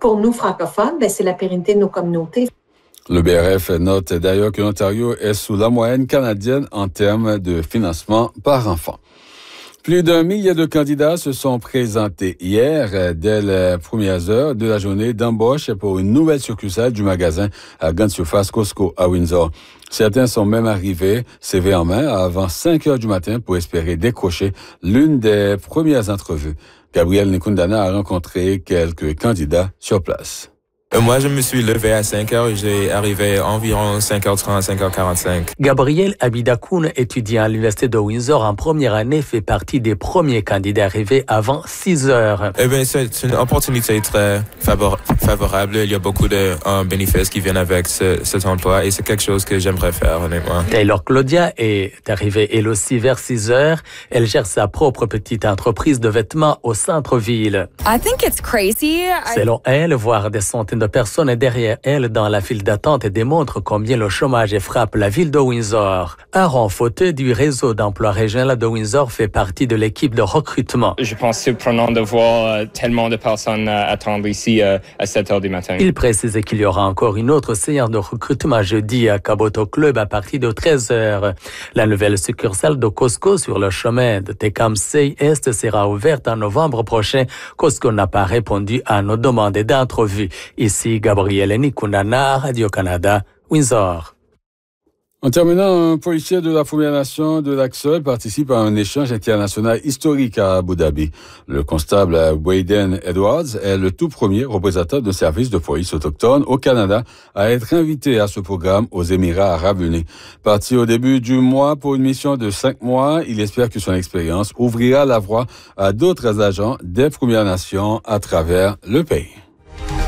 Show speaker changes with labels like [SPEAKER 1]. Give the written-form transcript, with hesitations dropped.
[SPEAKER 1] pour nous francophones, c'est la pérennité de nos communautés.
[SPEAKER 2] Le BRF note d'ailleurs que l'Ontario est sous la moyenne canadienne en termes de financement par enfant. Plus d'1 millier de candidats se sont présentés hier dès les premières heures de la journée d'embauche pour une nouvelle succursale du magasin à grande surface Costco à Windsor. Certains sont même arrivés, CV en main, avant 5 heures du matin pour espérer décrocher l'une des premières entrevues. Gabriel Nikundana a rencontré quelques candidats sur place.
[SPEAKER 3] Moi, je me suis levé à 5 heures et j'ai arrivé environ 5h30, 5h45.
[SPEAKER 4] Gabriel Abidakoun, étudiant à l'Université de Windsor en première année, fait partie des premiers candidats arrivés avant 6 heures.
[SPEAKER 3] C'est une opportunité très favorable. Il y a beaucoup de bénéfices qui viennent avec cet emploi et c'est quelque chose que j'aimerais faire, honnêtement.
[SPEAKER 4] Taylor Claudia est arrivée elle aussi vers 6 heures. Elle gère sa propre petite entreprise de vêtements au centre-ville.
[SPEAKER 5] I think it's crazy.
[SPEAKER 4] Selon elle, voir des centaines de personnes derrière elle dans la file d'attente démontre combien le chômage frappe la ville de Windsor. Aaron Fauteux du réseau d'emploi régional de Windsor fait partie de l'équipe de recrutement.
[SPEAKER 6] Je pense surprenant de voir tellement de personnes attendre ici à 7 heures du matin.
[SPEAKER 4] Il précise qu'il y aura encore une autre séance de recrutement jeudi à Kaboto Club à partir de 13 heures. La nouvelle succursale de Costco sur le chemin de Tecumseh Est sera ouverte en novembre prochain. Costco n'a pas répondu à nos demandes d'entrevue. Ici Gabriel Nikundana, Radio-Canada, Windsor.
[SPEAKER 2] En terminant, un policier de la Première Nation de Lac-Seul participe à un échange international historique à Abu Dhabi. Le constable Wayden Edwards est le tout premier représentant de service de police autochtone au Canada à être invité à ce programme aux Émirats arabes unis. Parti au début du mois pour une mission de 5 mois, il espère que son expérience ouvrira la voie à d'autres agents des Premières Nations à travers le pays.